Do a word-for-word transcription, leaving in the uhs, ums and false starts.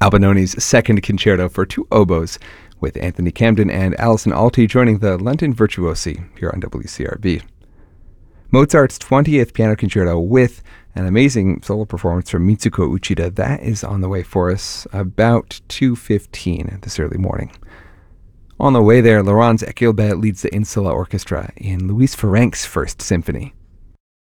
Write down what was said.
Albinoni's Second Concerto for Two Oboes, with Anthony Camden and Alison Alty joining the London Virtuosi here on W C R B. Mozart's twentieth Piano Concerto with an amazing solo performance from Mitsuko Uchida. That is on the way for us about two fifteen this early morning. On the way there, Laurence Equilbet leads the Insula Orchestra in Louis Ferenc's First Symphony.